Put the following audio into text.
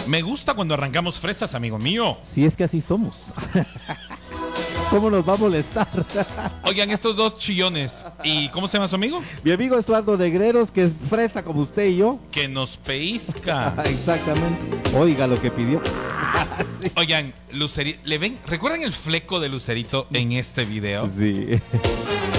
Me gusta cuando arrancamos fresas, amigo mío. Si es que así somos. ¿Cómo nos va a molestar? Oigan, estos dos chillones. ¿Y cómo se llama su amigo? Mi amigo Estuardo Negreros, que es fresa como usted y yo. Que nos pellizca. Exactamente. Oiga lo que pidió. Oigan, Lucerito, ¿le ven? ¿Recuerdan el fleco de Lucerito en este video? Sí.